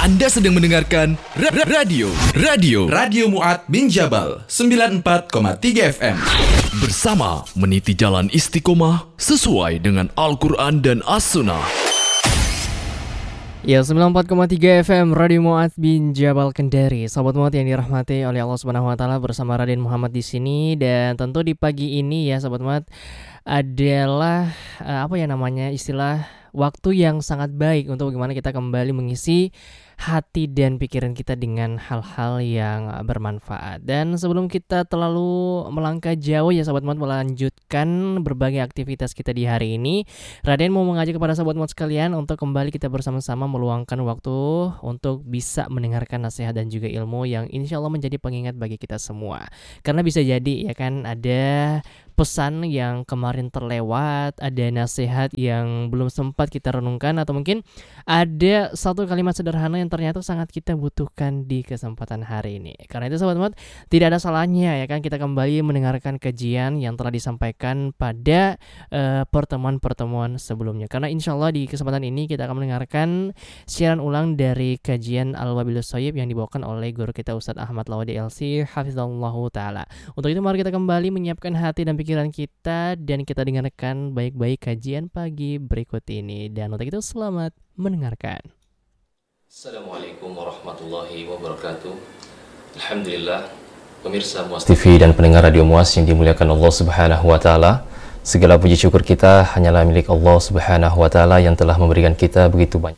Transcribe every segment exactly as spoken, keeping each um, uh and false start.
Anda sedang mendengarkan ra- ra- Radio Radio Radio Mu'ad bin Jabal sembilan puluh empat koma tiga F M. Bersama meniti jalan istiqomah sesuai dengan Al-Quran dan As-Sunnah. Ya, sembilan puluh empat koma tiga F M Radio Mu'ad bin Jabal Kendari. Sahabat Mu'ad yang dirahmati oleh Allah Subhanahu wa taala, bersama Raden Muhammad di sini. Dan tentu di pagi ini ya sahabat Mu'ad adalah uh, apa ya namanya istilah waktu yang sangat baik untuk bagaimana kita kembali mengisi hati dan pikiran kita dengan hal-hal yang bermanfaat. Dan sebelum kita terlalu melangkah jauh ya sahabat Mu'ad, melanjutkan berbagai aktivitas kita di hari ini, Raden mau mengajak kepada sahabat Mu'ad sekalian untuk kembali kita bersama-sama meluangkan waktu untuk bisa mendengarkan nasihat dan juga ilmu yang insya Allah menjadi pengingat bagi kita semua. Karena bisa jadi ya kan ada pesan yang kemarin terlewat, ada nasihat yang belum sempat kita renungkan, atau mungkin ada satu kalimat sederhana yang ternyata sangat kita butuhkan di kesempatan hari ini. Karena itu sahabat Mu'ad, tidak ada salahnya ya kan kita kembali mendengarkan kajian yang telah disampaikan pada uh, pertemuan-pertemuan sebelumnya. Karena insya Allah di kesempatan ini kita akan mendengarkan siaran ulang dari kajian Al-Wabilus Shayyib yang dibawakan oleh guru kita Ustadz Ahmad Lawadi L C Hafizallahu Ta'ala. Untuk itu mari kita kembali menyiapkan hati dan pikiran kita dan kita dengarkan baik-baik kajian pagi berikut ini. Dan untuk itu selamat mendengarkan. Assalamualaikum warahmatullahi wabarakatuh. Alhamdulillah, pemirsa Muas T V dan pendengar Radio Muas yang dimuliakan Allah Subhanahu wa taala. Segala puji syukur kita hanyalah milik Allah Subhanahu wa taala yang telah memberikan kita begitu banyak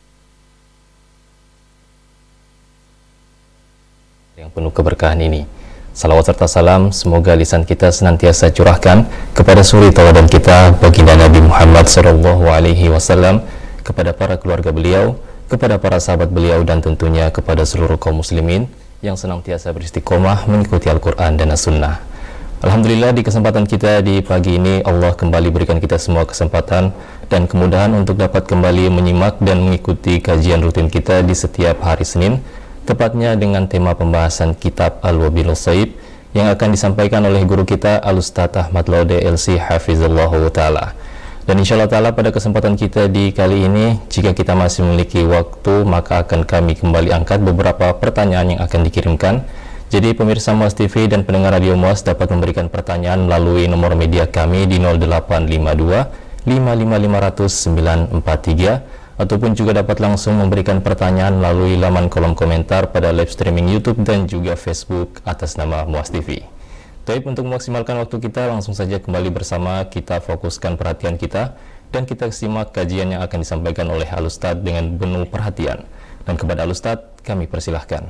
yang penuh keberkahan ini. Salawat serta salam semoga lisan kita senantiasa curahkan kepada suri tauladan kita baginda Nabi Muhammad sallallahu alaihi wasallam, kepada para keluarga beliau, kepada para sahabat beliau, dan tentunya kepada seluruh kaum muslimin yang senantiasa beristiqomah mengikuti Al-Quran dan As-Sunnah. Alhamdulillah, di kesempatan kita di pagi ini Allah kembali berikan kita semua kesempatan dan kemudahan untuk dapat kembali menyimak dan mengikuti kajian rutin kita di setiap hari Senin, tepatnya dengan tema pembahasan kitab Al-Wabilus Shayyib yang akan disampaikan oleh guru kita Al-Ustadz Ahmad Lawadi L C Hafizallahu Ta'ala. Dan insya Allah ta'ala pada kesempatan kita di kali ini, jika kita masih memiliki waktu, maka akan kami kembali angkat beberapa pertanyaan yang akan dikirimkan. Jadi pemirsa Muas T V dan pendengar Radio Muas dapat memberikan pertanyaan melalui nomor media kami di nol delapan lima dua lima lima lima nol nol sembilan empat tiga, ataupun juga dapat langsung memberikan pertanyaan melalui laman kolom komentar pada live streaming YouTube dan juga Facebook atas nama Muas T V. Baik, untuk memaksimalkan waktu kita, langsung saja kembali bersama kita fokuskan perhatian kita dan kita simak kajian yang akan disampaikan oleh Al-Ustadz dengan penuh perhatian. Dan kepada Al-Ustadz kami persilahkan.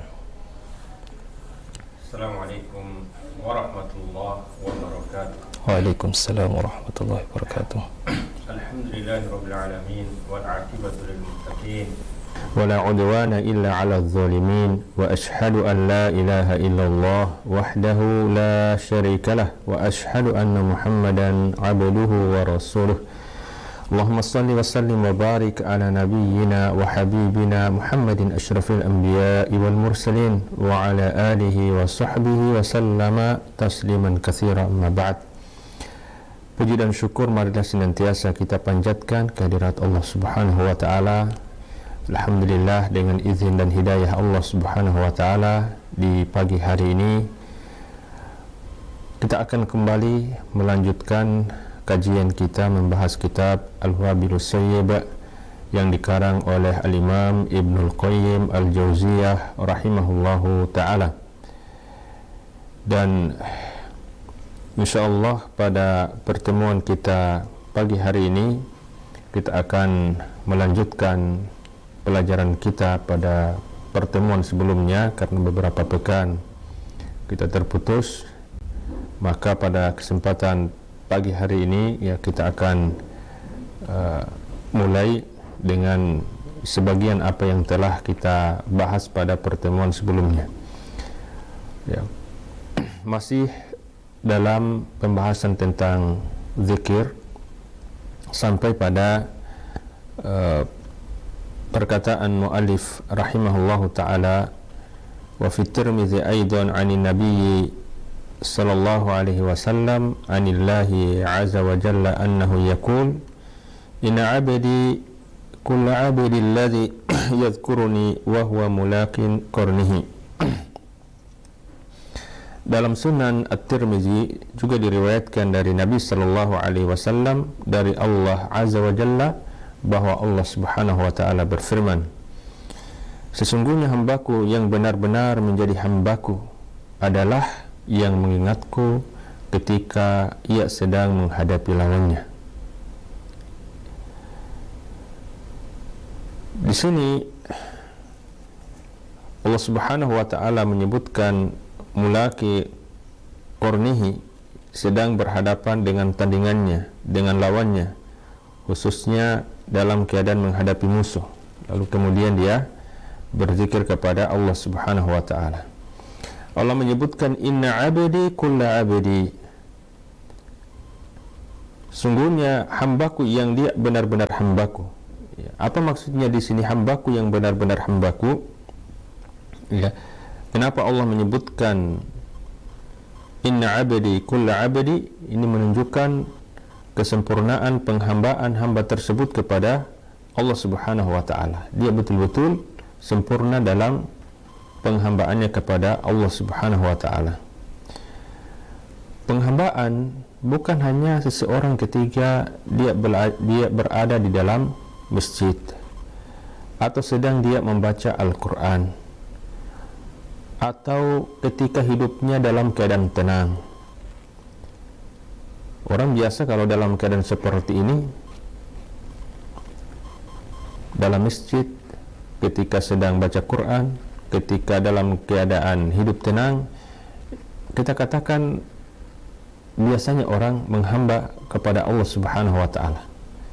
Assalamualaikum warahmatullahi wabarakatuh. Waalaikumsalam warahmatullahi wabarakatuh. Alhamdulillahirabbil alamin wal 'aqibatu lil muttaqin. ولا عدوان إلا على الظالمين وأشهد أن لا إله إلا الله وحده لا شريك له وأشهد أن محمدا عبده ورسوله اللهم صل وسلم وبارك على نبينا وحبيبنا محمد أشرف الأنبياء والمرسلين وعلى آله وصحبه وسلم تسليما كثيرا أما بعد. Puji dan syukur marilah senantiasa kita panjatkan kehadirat Allah Subhanahu wa taala. Alhamdulillah, dengan izin dan hidayah Allah Subhanahu wa taala, di pagi hari ini kita akan kembali melanjutkan kajian kita membahas kitab Al-Wabilus Shayyib yang dikarang oleh Al-Imam Ibnul Qayyim Al-Jauziyah rahimahullahu taala. Dan insyaallah pada pertemuan kita pagi hari ini kita akan melanjutkan pelajaran kita pada pertemuan sebelumnya karena beberapa pekan kita terputus. Maka pada kesempatan pagi hari ini ya kita akan uh, mulai dengan sebagian apa yang telah kita bahas pada pertemuan sebelumnya ya. Masih dalam pembahasan tentang zikir sampai pada uh, perkataan muallif rahimahullahu ta'ala, wa fi Tirmidzi aidan 'ani Nabi sallallahu alaihi wasallam 'anillahi 'azza wa jalla annahu yaqul inna 'abdi kullu 'abdi alladhi yadhkuruni wa huwa mulaqin qarnihi. Dalam Sunan At-Tirmizi juga diriwayatkan dari Nabi sallallahu alaihi wasallam dari Allah Azza wa Jalla bahwa Allah Subhanahu wa taala berfirman, sesungguhnya hambaku yang benar-benar menjadi hambaku adalah yang mengingatku ketika ia sedang menghadapi lawannya. Di sini Allah Subhanahu wa taala menyebutkan mulaki qarnihi, sedang berhadapan dengan tandingannya, dengan lawannya, khususnya dalam keadaan menghadapi musuh. Lalu kemudian dia berzikir kepada Allah Subhanahu wa taala. Allah menyebutkan inna abdi kulla abdi, sungguhnya hambaku yang dia benar-benar hambaku. Ya, apa maksudnya di sini hambaku yang benar-benar hambaku? Ya, kenapa Allah menyebutkan inna abdi kulla abdi? Ini menunjukkan kesempurnaan penghambaan hamba tersebut kepada Allah Subhanahu wa taala. Dia betul-betul sempurna dalam penghambaannya kepada Allah Subhanahu wa taala. Penghambaan bukan hanya seseorang ketika dia dia berada di dalam masjid atau sedang dia membaca Al-Qur'an, atau ketika hidupnya dalam keadaan tenang. Orang biasa kalau dalam keadaan seperti ini, dalam masjid, ketika sedang baca Quran, ketika dalam keadaan hidup tenang, kita katakan biasanya orang menghamba kepada Allah Subhanahu wa taala.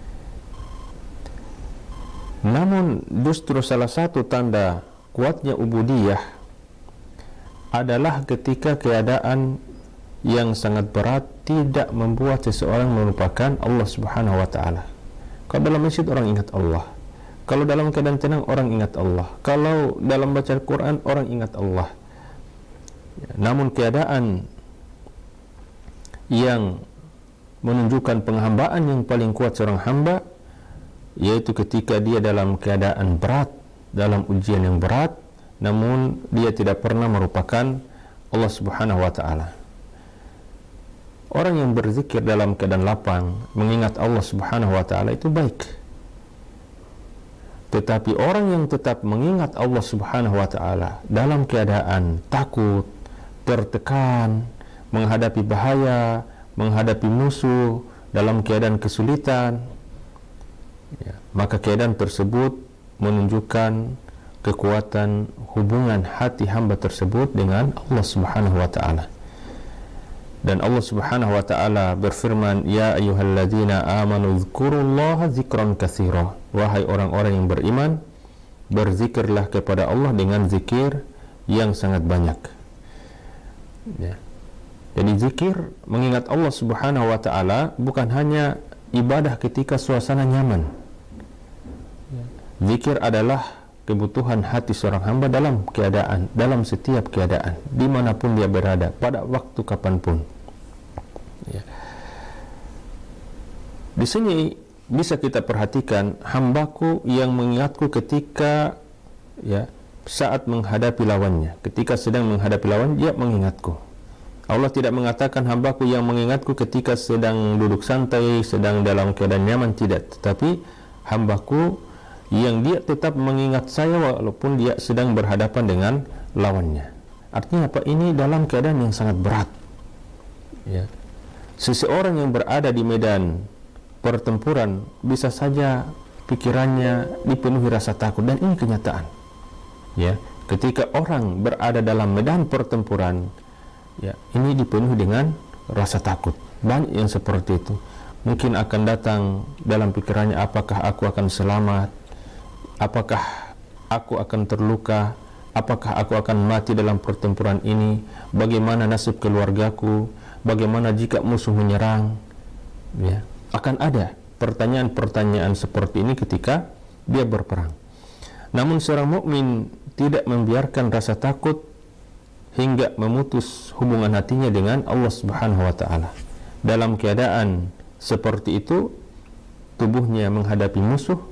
Namun justru salah satu tanda kuatnya ubudiyah adalah ketika keadaan yang sangat berat tidak membuat seseorang melupakan Allah Subhanahu wa taala. Kalau dalam masjid orang ingat Allah, kalau dalam keadaan tenang orang ingat Allah, kalau dalam baca Quran orang ingat Allah. Namun keadaan yang menunjukkan penghambaan yang paling kuat seorang hamba, yaitu ketika dia dalam keadaan berat, dalam ujian yang berat, namun dia tidak pernah merupakan Allah Subhanahu wa taala. Orang yang berzikir dalam keadaan lapang, mengingat Allah Subhanahu wa taala itu baik. Tetapi orang yang tetap mengingat Allah Subhanahu wa taala dalam keadaan takut, tertekan, menghadapi bahaya, menghadapi musuh, dalam keadaan kesulitan, ya, maka keadaan tersebut menunjukkan kekuatan hubungan hati hamba tersebut dengan Allah Subhanahu wa taala. Dan Allah Subhanahu wa taala berfirman, ya ayyuhalladzina amanu dzkurullaha dzikran katsira. Wahai orang-orang yang beriman, berzikirlah kepada Allah dengan zikir yang sangat banyak. Ya. Jadi zikir mengingat Allah Subhanahu wa taala bukan hanya ibadah ketika suasana nyaman. Zikir adalah kebutuhan hati seorang hamba dalam keadaan, dalam setiap keadaan, dimanapun dia berada, pada waktu kapanpun. Ya. Di sini bisa kita perhatikan hambaku yang mengingatku ketika ya saat menghadapi lawannya, ketika sedang menghadapi lawan dia mengingatku. Allah tidak mengatakan hambaku yang mengingatku ketika sedang duduk santai, sedang dalam keadaan nyaman, tidak, tetapi hambaku yang dia tetap mengingat saya walaupun dia sedang berhadapan dengan lawannya. Artinya apa? Ini dalam keadaan yang sangat berat. Ya. Seseorang yang berada di medan pertempuran bisa saja pikirannya dipenuhi rasa takut, dan ini kenyataan. Ya, ketika orang berada dalam medan pertempuran, ya, ini dipenuhi dengan rasa takut. Banyak yang seperti itu. Mungkin akan datang dalam pikirannya, apakah aku akan selamat? Apakah aku akan terluka? Apakah aku akan mati dalam pertempuran ini? Bagaimana nasib keluargaku? Bagaimana jika musuh menyerang? Ya, akan ada pertanyaan-pertanyaan seperti ini ketika dia berperang. Namun seorang mukmin tidak membiarkan rasa takut hingga memutus hubungan hatinya dengan Allah Subhanahu wa taala. Dalam keadaan seperti itu, tubuhnya menghadapi musuh,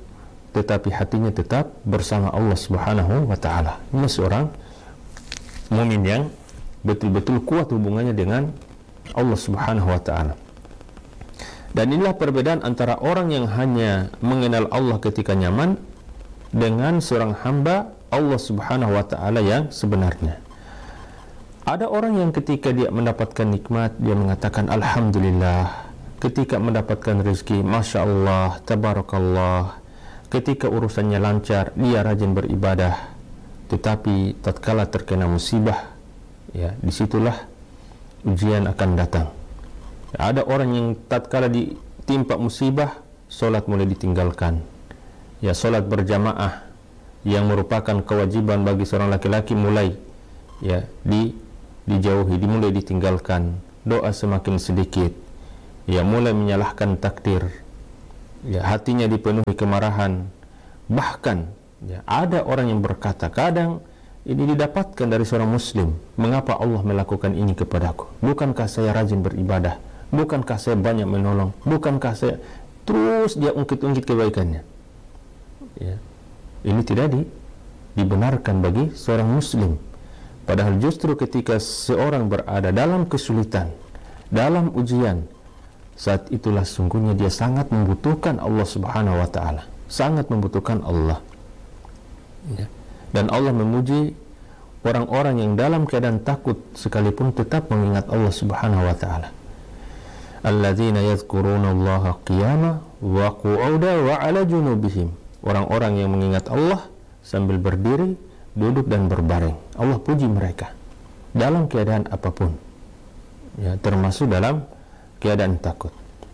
tetapi hatinya tetap bersama Allah Subhanahu wa taala. Ini seorang mukmin yang betul-betul kuat hubungannya dengan Allah Subhanahu wa taala. Dan inilah perbedaan antara orang yang hanya mengenal Allah ketika nyaman dengan seorang hamba Allah Subhanahu wa taala yang sebenarnya. Ada orang yang ketika dia mendapatkan nikmat dia mengatakan alhamdulillah. Ketika mendapatkan rezeki, Masya Allah, Tabarakallah. Ketika urusannya lancar, dia rajin beribadah. Tetapi tatkala terkena musibah, ya, disitulah ujian akan datang. Ya, ada orang yang tatkala ditimpa musibah, solat mulai ditinggalkan. Ya, solat berjamaah yang merupakan kewajiban bagi seorang laki-laki mulai ya di dijauhi, dimulai ditinggalkan. Doa semakin sedikit. Ya, mulai menyalahkan takdir. Ya, hatinya dipenuhi kemarahan. Bahkan ya, ada orang yang berkata, kadang ini didapatkan dari seorang muslim, mengapa Allah melakukan ini kepadaku? Bukankah saya rajin beribadah? Bukankah saya banyak menolong? Bukankah saya terus dia ungkit-ungkit kebaikannya? Ya, ini tidak di, dibenarkan bagi seorang muslim. Padahal justru ketika seorang berada dalam kesulitan, dalam ujian, saat itulah sungguhnya dia sangat membutuhkan Allah Subhanahu wa taala, sangat membutuhkan Allah. Ya. Dan Allah memuji orang-orang yang dalam keadaan takut sekalipun tetap mengingat Allah Subhanahu wa taala. Alladzina yadhkuruna Allaha qiyaman wa qu'udan wa 'ala junubihim. Orang-orang yang mengingat Allah sambil berdiri, duduk dan berbaring. Allah puji mereka dalam keadaan apapun. Ya, termasuk dalam keadaan takut.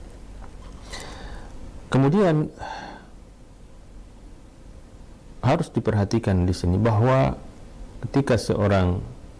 Kemudian harus diperhatikan di sini bahwa ketika seorang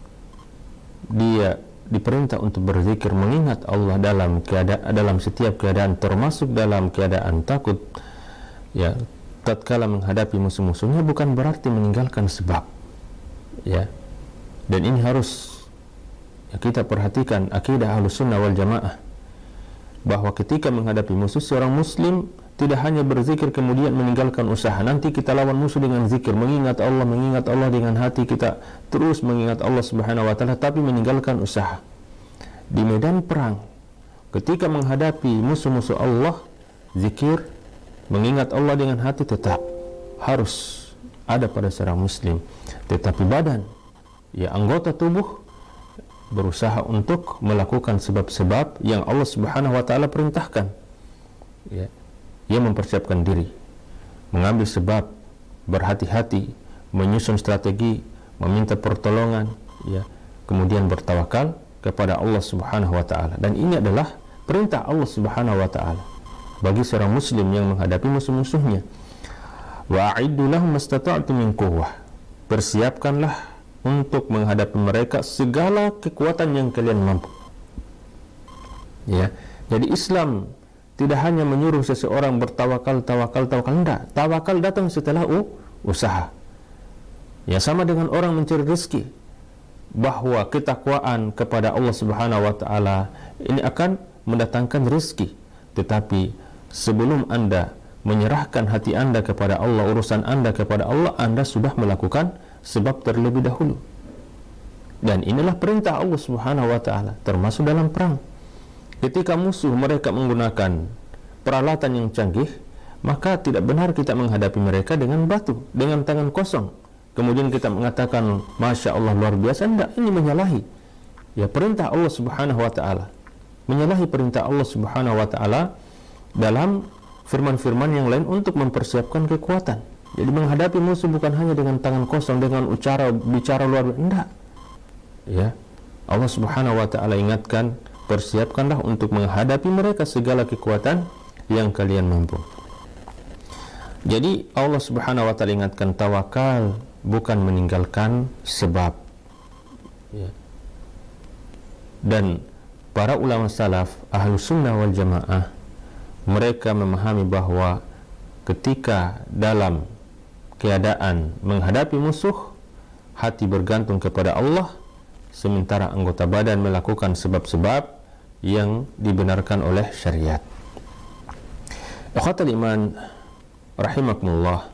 dia diperintah untuk berzikir mengingat Allah dalam keadaan dalam setiap keadaan, termasuk dalam keadaan takut, ya, tatkala menghadapi musuh-musuhnya, bukan berarti meninggalkan sebab. Ya. Dan ini harus ya, kita perhatikan akidah Ahlussunnah wal Jamaah, bahwa ketika menghadapi musuh, seorang muslim tidak hanya berzikir kemudian meninggalkan usaha. Nanti kita lawan musuh dengan zikir, mengingat Allah, mengingat Allah dengan hati kita, terus mengingat Allah Subhanahu wa taala, tapi meninggalkan usaha. Di medan perang, ketika menghadapi musuh-musuh Allah, zikir, mengingat Allah dengan hati tetap harus ada pada seorang muslim. Tetapi badan, ya, anggota tubuh berusaha untuk melakukan sebab-sebab yang Allah Subhanahu wa taala perintahkan. Ya. Ia mempersiapkan diri, mengambil sebab, berhati-hati, menyusun strategi, meminta pertolongan, ya, kemudian bertawakal kepada Allah Subhanahu wa taala. Dan ini adalah perintah Allah Subhanahu wa taala bagi seorang muslim yang menghadapi musuh-musuhnya. Wa a'iddu lahum mastata'tum min quwwah. Persiapkanlah untuk menghadapi mereka segala kekuatan yang kalian mampu. Ya, jadi Islam tidak hanya menyuruh seseorang bertawakal, tawakal, tawakal, enggak. Tawakal datang setelah uh, usaha. Ya, sama dengan orang mencari rezeki, bahwa ketakwaan kepada Allah Subhanahu wa taala ini akan mendatangkan rezeki. Tetapi sebelum Anda menyerahkan hati Anda kepada Allah, urusan Anda kepada Allah, Anda sudah melakukan sebab terlebih dahulu. Dan inilah perintah Allah Subhanahu wa taala, termasuk dalam perang. Ketika musuh mereka menggunakan peralatan yang canggih, maka tidak benar kita menghadapi mereka dengan batu, dengan tangan kosong. Kemudian kita mengatakan, Masya Allah, luar biasa. Tidak, ini menyalahi ya perintah Allah Subhanahu wa taala. Menyalahi perintah Allah Subhanahu wa taala dalam firman-firman yang lain untuk mempersiapkan kekuatan. Jadi menghadapi musuh bukan hanya dengan tangan kosong, dengan ucara bicara luar biasa. Tidak. Ya. Allah Subhanahu wa taala ingatkan, persiapkanlah untuk menghadapi mereka segala kekuatan yang kalian mampu. Jadi Allah Subhanahu wa taala ingatkan tawakal, bukan meninggalkan sebab. Ya. Dan para ulama salaf, Ahlus Sunnah wal Jamaah, mereka memahami bahwa ketika dalam keadaan menghadapi musuh, hati bergantung kepada Allah, sementara anggota badan melakukan sebab-sebab yang dibenarkan oleh syariat. Ikhwatul iman, rahimakumullah,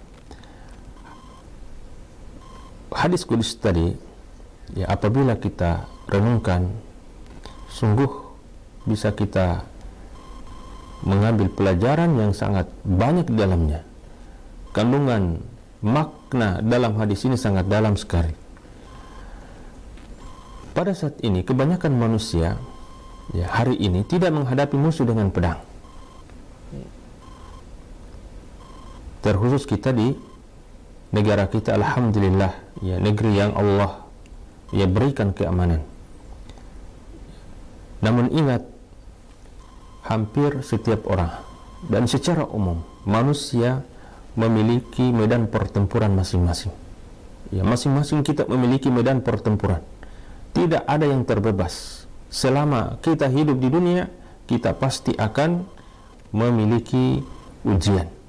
hadis kudus tadi ya, apabila kita renungkan, sungguh bisa kita mengambil pelajaran yang sangat banyak di dalamnya. Kandungan makna dalam hadis ini sangat dalam sekali. Pada saat ini kebanyakan manusia ya, hari ini tidak menghadapi musuh dengan pedang. Terkhusus kita di negara kita, alhamdulillah ya, negeri yang Allah ya berikan keamanan. Namun ingat, hampir setiap orang dan secara umum manusia memiliki medan pertempuran masing-masing. Ya, masing-masing kita memiliki medan pertempuran. Tidak ada yang terbebas. Selama kita hidup di dunia, kita pasti akan memiliki ujian.